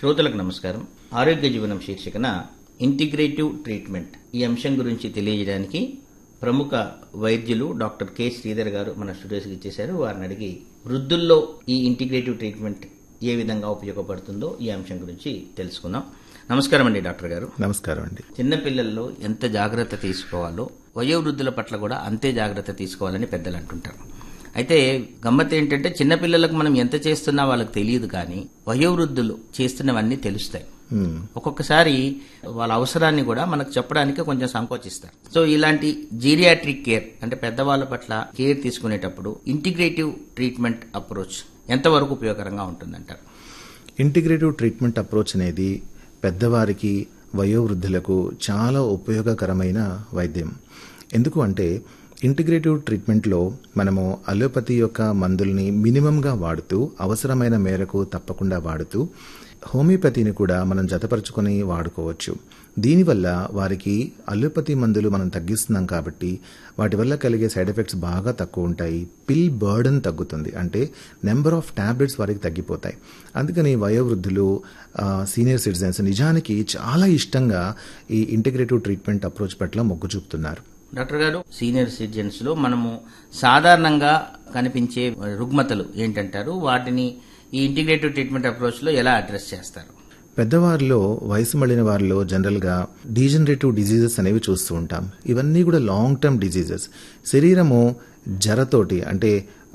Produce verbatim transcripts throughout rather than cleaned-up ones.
శ్రోతలకు నమస్కారం. ఆరోగ్య జీవనం శీర్షికన ఇంటిగ్రేటివ్ ట్రీట్మెంట్ ఈ అంశం గురించి తెలియజేయడానికి ప్రముఖ వైద్యులు డాక్టర్ కె శ్రీధర్ గారు మన స్టూడియోస్కి ఇచ్చేశారు. వారిని అడిగి వృద్ధుల్లో ఈ ఇంటిగ్రేటివ్ ట్రీట్మెంట్ ఏ విధంగా ఉపయోగపడుతుందో ఈ అంశం గురించి తెలుసుకుందాం. నమస్కారం అండి డాక్టర్ గారు. నమస్కారం అండి. చిన్నపిల్లల్లో ఎంత జాగ్రత్త తీసుకోవాలో వయోవృద్ధుల పట్ల కూడా అంతే జాగ్రత్త తీసుకోవాలని పెద్దలు అంటుంటారు. అయితే గమ్మత్ ఏంటంటే చిన్నపిల్లలకు మనం ఎంత చేస్తున్నా వాళ్ళకి తెలియదు, కానీ వయోవృద్ధులు చేస్తున్నవన్నీ తెలుస్తాయి. ఒక్కొక్కసారి వాళ్ళ అవసరాన్ని కూడా మనకు చెప్పడానికి కొంచెం సంకోచిస్తారు. సో ఇలాంటి జీరియాట్రిక్ కేర్ అంటే పెద్దవాళ్ళ పట్ల కేర్ తీసుకునేటప్పుడు ఇంటిగ్రేటివ్ ట్రీట్మెంట్ అప్రోచ్ ఎంతవరకు ఉపయోగకరంగా ఉంటుందంటారు? ఇంటిగ్రేటివ్ ట్రీట్మెంట్ అప్రోచ్ అనేది పెద్దవారికి వయోవృద్ధులకు చాలా ఉపయోగకరమైన వైద్యం. ఎందుకు అంటే ఇంటిగ్రేటివ్ ట్రీట్మెంట్లో మనము అలోపతి యొక్క మందుల్ని మినిమంగా వాడుతూ అవసరమైన మేరకు తప్పకుండా వాడుతూ హోమియోపతిని కూడా మనం జతపరుచుకొని వాడుకోవచ్చు. దీనివల్ల వారికి అలోపతి మందులు మనం తగ్గిస్తున్నాం కాబట్టి వాటి వల్ల కలిగే సైడ్ ఎఫెక్ట్స్ బాగా తక్కువ ఉంటాయి. పిల్ బర్డన్ తగ్గుతుంది, అంటే నెంబర్ ఆఫ్ టాబ్లెట్స్ వారికి తగ్గిపోతాయి. అందుకని వయోవృద్ధులు, సీనియర్ సిటిజన్స్ నిజానికి చాలా ఇష్టంగా ఈ ఇంటిగ్రేటివ్ ట్రీట్మెంట్ అప్రోచ్ పట్ల మొగ్గు చూపుతున్నారు. డాక్టర్ గారు, సీనియర్ సిటిజన్స్ లో మనము సాధారణంగా కనిపించే రుగ్మతలు ఏంటంటారు? వాటిని ఈ ఇంటిగ్రేటివ్ ట్రీట్మెంట్ అప్రోచ్ లో ఎలా అడ్రస్ చేస్తారు? పెద్దవారిలో, వయసు మళ్ళిన వారిలో జనరల్గా డీజనరేటివ్ డిజీజెస్ అనేవి చూస్తూ ఉంటాం. ఇవన్నీ కూడా లాంగ్ టర్మ్ డిజీజెస్. శరీరము జరతోటి అంటే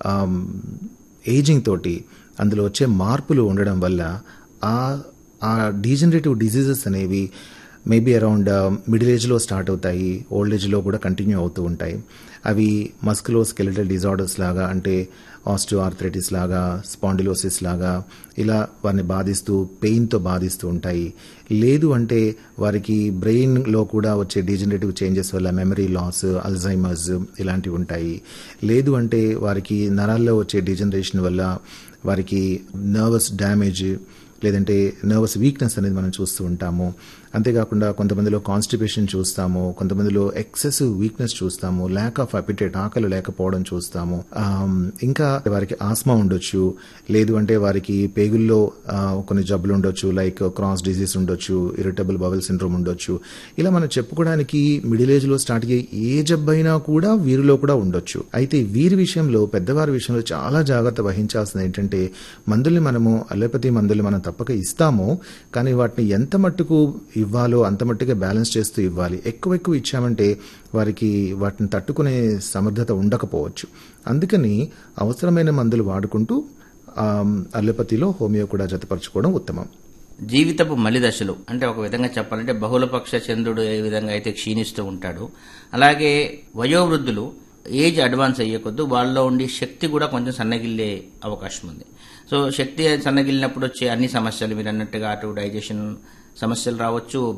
ఏజింగ్ తోటి అందులో వచ్చే మార్పులు ఉండడం వల్ల ఆ డీజనరేటివ్ డిజీజెస్ అనేవి మేబీ అరౌండ్ మిడిల్ ఏజ్లో స్టార్ట్ అవుతాయి, ఓల్డ్ ఏజ్లో కూడా కంటిన్యూ అవుతూ ఉంటాయి. అవి మస్కులో స్కెలిటల్ డిజార్డర్స్ లాగా, అంటే ఆస్టియో ఆర్థరైటిస్ లాగా, స్పాండిలోసిస్ లాగా ఇలా వారిని బాధిస్తూ పెయిన్తో బాధిస్తూ ఉంటాయి. లేదు అంటే వారికి బ్రెయిన్లో కూడా వచ్చే డీజనరేటివ్ చేంజెస్ వల్ల మెమరీ లాస్, అల్జైమర్స్ ఇలాంటివి ఉంటాయి. లేదు అంటే వారికి నరాల్లో వచ్చే డీజనరేషన్ వల్ల వారికి నర్వస్ డ్యామేజ్ లేదంటే నర్వస్ వీక్నెస్ అనేది మనం చూస్తూ ఉంటాము. అంతేకాకుండా కొంతమందిలో కాన్స్టిపేషన్ చూస్తాము, కొంతమందిలో ఎక్సెసివ్ వీక్నెస్ చూస్తాము, ల్యాక్ ఆఫ్ అపిటైట్ ఆకలి లేకపోవడం చూస్తాము. ఇంకా వారికి ఆస్మా ఉండొచ్చు, లేదు అంటే వారికి పేగుల్లో కొన్ని జబ్బులు ఉండొచ్చు, లైక్ క్రాస్ డిజీజ్ ఉండొచ్చు, ఇరిటబుల్ బవెల్ సిండ్రోమ్ ఉండొచ్చు. ఇలా మనం చెప్పుకోవడానికి మిడిల్ ఏజ్ లో స్టార్ట్ అయ్యే ఏ జబ్బు అయినా కూడా వీరిలో కూడా ఉండొచ్చు. అయితే వీరి విషయంలో, పెద్దవారి విషయంలో చాలా జాగ్రత్త వహించాల్సింది ఏంటంటే మందుల్ని మనము అలోపతి మందులు మనం తప్పక ఇస్తాము, కానీ వాటిని ఎంత మట్టుకు ఇవ్వాలో అంత మట్టుగా బ్యాలెన్స్ చేస్తూ ఇవ్వాలి. ఎక్కువ ఎక్కువ ఇచ్చామంటే వారికి వాటిని తట్టుకునే సమర్థత ఉండకపోవచ్చు. అందుకని అవసరమైన మందులు వాడుకుంటూ అలోపతిలో హోమియో కూడా జతపరచుకోవడం ఉత్తమం. జీవితపు మలి దశలు అంటే ఒక విధంగా చెప్పాలంటే బహుళపక్ష చంద్రుడు ఏ విధంగా అయితే క్షీణిస్తూ ఉంటాడు, అలాగే వయోవృద్ధులు ఏజ్ అడ్వాన్స్ అయ్యే కొద్దు వాళ్ళలో ఉండే శక్తి కూడా కొంచెం సన్నగిల్లే అవకాశం ఉంది. సో శక్తి సన్నగిలినప్పుడు వచ్చే అన్ని సమస్యలు మీరు అన్నట్టుగా అటు డైజెషన్ సమస్యలు రావచ్చు,